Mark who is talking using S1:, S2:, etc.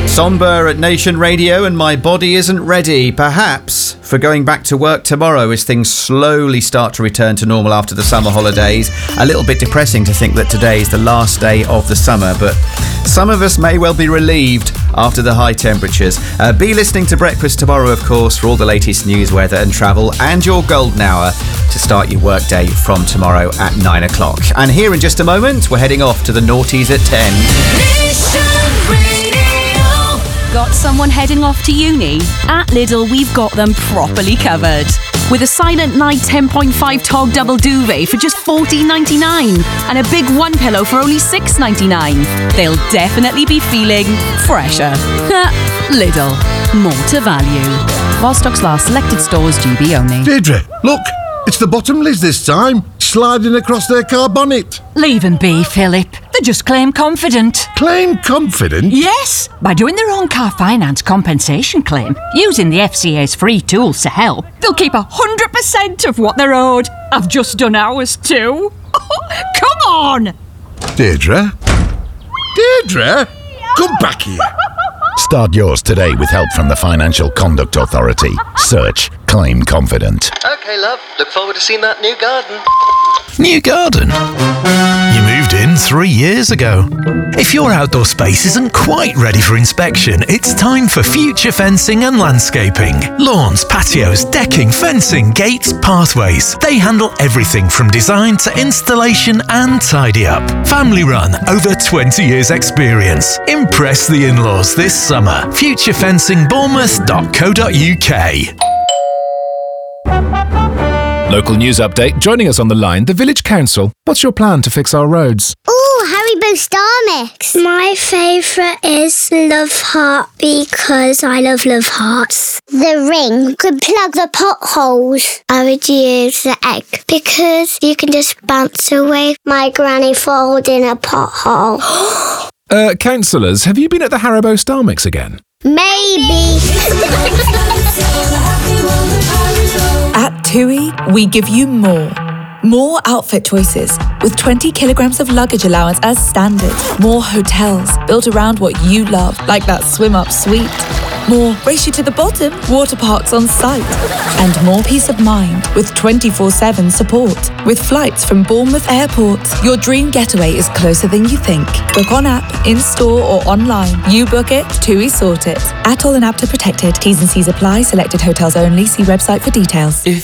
S1: Somber at Nation Radio and My Body Isn't Ready, perhaps for going back to work tomorrow as things slowly start to return to normal after the summer holidays. A little bit depressing to think that today is the last day of the summer, but some of us may well be relieved after the high temperatures. Be listening to Breakfast tomorrow, of course, for all the latest news, weather and travel, and your golden hour to start your workday from tomorrow at 9 o'clock. And here in just a moment, we're heading off to the noughties at 10.
S2: Got someone heading off to uni? At Lidl, we've got them properly covered. With a Silent Night 10.5 Tog double duvet for just $14.99 and a big one pillow for only $6.99. They'll definitely be feeling fresher. Lidl, more to value. While stocks last, selected stores, GB only.
S3: Deirdre, look, it's the Bottomleys this time, sliding across their car bonnet.
S4: Leave them be, Philip. They just claim confident.
S3: Claim confident?
S4: Yes, by doing their own car finance compensation claim, using the FCA's free tools to help, they'll keep 100% of what they're owed. I've just done ours too. Come on!
S3: Deirdre? Deirdre? Come back here.
S5: Start yours today with help from the Financial Conduct Authority. Search Claim Confident.
S6: OK, love. Look forward to seeing that new garden.
S7: New garden? You moved in 3 years ago. If your outdoor space isn't quite ready for inspection, it's time for Future Fencing and Landscaping. Lawns, patios, decking, fencing, gates, pathways. They handle everything from design to installation and tidy up. Family run, over 20 years experience. Impress the in-laws this summer. futurefencingbournemouth.co.uk.
S8: Local news update. Joining us on the line, the Village Council. What's your plan to fix our roads?
S9: Oh, Haribo Star Mix. My favourite is Love Heart because I love Hearts. The ring could plug the potholes. I would use the egg because you can just bounce away my granny falls in a pothole.
S8: Councillors, have you been at the Haribo Star Mix again?
S9: Maybe.
S10: At TUI, we give you more. More outfit choices, with 20 kilograms of luggage allowance as standard. More hotels, built around what you love, like that swim-up suite. More race you to the bottom, water parks on site. And more peace of mind, with 24/7 support. With flights from Bournemouth Airport. Your dream getaway is closer than you think. Book on app, in-store or online. You book it, TUI sort it. Atoll and APTA protected. T's and C's apply. Selected hotels only. See website for details.